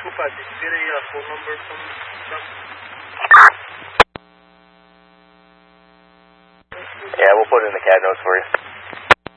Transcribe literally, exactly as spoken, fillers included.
two five, did you get a uh, phone number from them? Yeah, we'll put it in the C A D notes for you.